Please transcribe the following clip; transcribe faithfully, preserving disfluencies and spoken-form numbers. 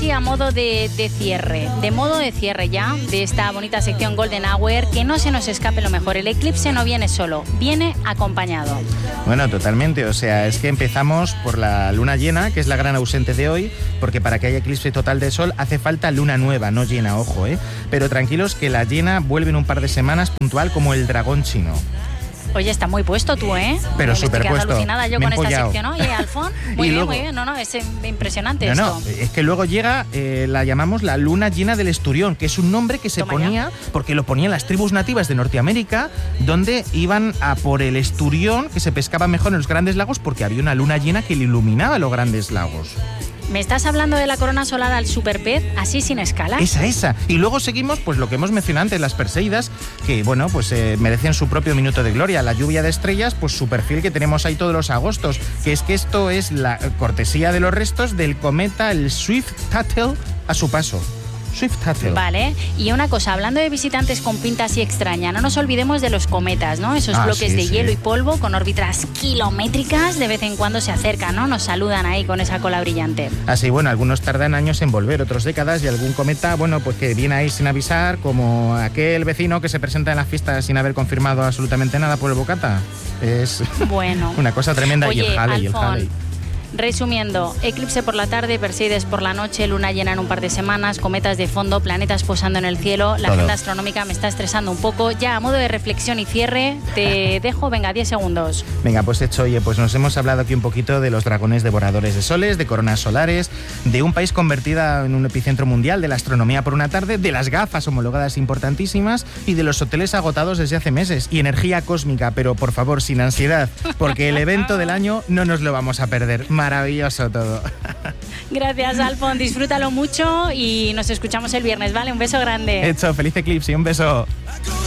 así a modo de, de cierre, de modo de cierre ya, de esta bonita sección Golden Hour, que no se nos escape lo mejor. El eclipse no viene solo, viene acompañado. Bueno, totalmente. O sea, es que empezamos por la luna llena, que es la gran ausente de hoy, porque para que haya eclipse total de sol hace falta luna nueva, no llena, ojo, ¿eh? Pero tranquilos que la llena vuelve en un par de semanas puntual como el dragón chino. Oye, está muy puesto tú, ¿eh? Pero me estoy quedando superpuesto. alucinada yo Me con he esta empollado. sección. Oye, Alfón, muy Y bien, luego- muy bien. No, no, es eh, impresionante No, esto. no, es que luego llega, eh, la llamamos la luna llena del Esturión, que es un nombre que se Toma ponía, porque lo ponían las tribus nativas de Norteamérica, donde iban a por el esturión, que se pescaba mejor en los grandes lagos, porque había una luna llena que le iluminaba los grandes lagos. ¿Me estás hablando de la corona solar al superpez, así sin escala? Esa, esa. Y luego seguimos, pues lo que hemos mencionado antes, las Perseidas, que bueno, pues eh, merecen su propio minuto de gloria. La lluvia de estrellas, pues su perfil que tenemos ahí todos los agostos, que es que esto es la cortesía de los restos del cometa, el Swift-Tuttle, a su paso. Swift-Tuttle. Vale, y una cosa, hablando de visitantes con pinta así extraña, no nos olvidemos de los cometas, ¿no? Esos Ah, bloques sí, de sí. hielo y polvo con órbitas kilométricas de vez en cuando se acercan, ¿no? Nos saludan ahí con esa cola brillante. Así, bueno, algunos tardan años en volver, otros décadas, y algún cometa, bueno, pues que viene ahí sin avisar, como aquel vecino que se presenta en las fiestas sin haber confirmado absolutamente nada por el bocata. Es Bueno. una cosa tremenda. Oye, y el Halley, y el Alfón, Halley. resumiendo, eclipse por la tarde, Perseides por la noche, luna llena en un par de semanas, cometas de fondo, planetas posando en el cielo. La Todo. agenda astronómica me está estresando un poco. Ya a modo de reflexión y cierre, te dejo, venga, diez segundos. Venga, pues hecho, oye, pues nos hemos hablado aquí un poquito de los dragones devoradores de soles, de coronas solares, de un país convertido en un epicentro mundial de la astronomía por una tarde, de las gafas homologadas importantísimas y de los hoteles agotados desde hace meses y energía cósmica, pero por favor, sin ansiedad, porque el evento del año no nos lo vamos a perder. Maravilloso todo. Gracias, Alfón, disfrútalo mucho y nos escuchamos el viernes, ¿vale? Un beso grande. Hecho, feliz eclipse y un beso.